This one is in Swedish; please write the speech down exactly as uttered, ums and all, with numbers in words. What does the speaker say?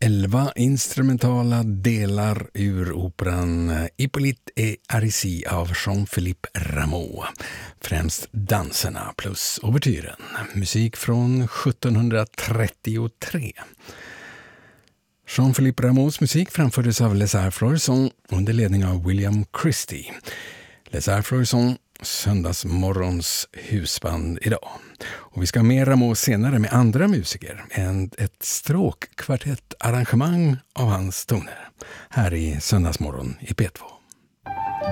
Elva instrumentala delar ur operan Hippolyte et Aricie av Jean-Philippe Rameau. Främst danserna plus ouvertyren. Musik från sjuttonhundratrettiotre. Jean-Philippe Rameaus musik framfördes av Les Arts Florissant under ledning av William Christie. Les Arts Florissant, söndagsmorgons husband idag. Och vi ska ha mer Rameau senare med andra musiker än ett stråkkvartett arrangemang av hans toner här i söndagsmorgon i P två.